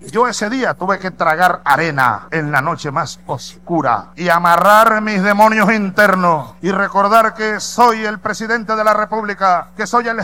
Yo ese día tuve que tragar arena en la noche más oscura y amarrar mis demonios internos y recordar que soy el presidente de la República, que soy el